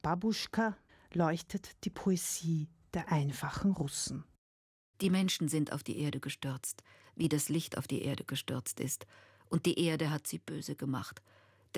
Babuschka leuchtet die Poesie der einfachen Russen. Die Menschen sind auf die Erde gestürzt, wie das Licht auf die Erde gestürzt ist. Und die Erde hat sie böse gemacht.